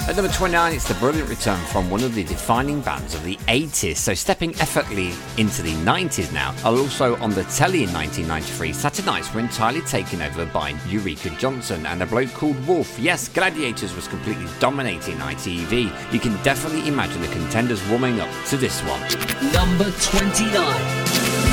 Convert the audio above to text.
At number 29, it's the brilliant return from one of the defining bands of the 80s, so stepping effortlessly into the 90s now. Also on the telly in 1993, Saturday nights were entirely taken over by Eureka Johnson and a bloke called Wolf. Yes, Gladiators was completely dominating ITV. You can definitely imagine the contenders warming up to this one. Number 29.